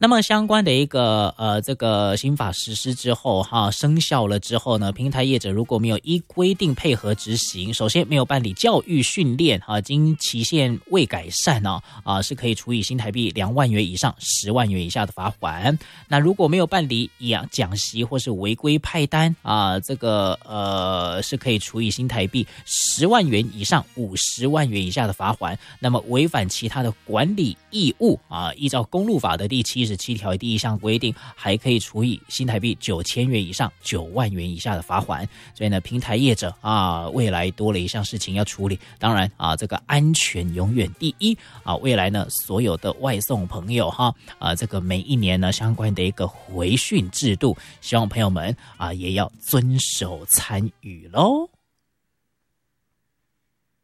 那么相关的一个这个新法实施之后生效了之后呢，平台业者如果没有依规定配合执行，首先没有办理教育训练经期限未改善是可以处以新台币2万元以上10万元以下的罚锾。那如果没有办理讲习或是违规派单这个是可以处以新台币10万元以上50万元以下的罚锾。那么违反其他的管理义务依照公路法的第77条第1项规定，还可以处以新台币9000元以上9万元以下的罚锾。所以呢，平台业者未来多了一项事情要处理。当然这个安全永远第一未来呢，所有的外送朋友这个每一年呢相关的一个回训制度，希望朋友们也要遵守参与咯。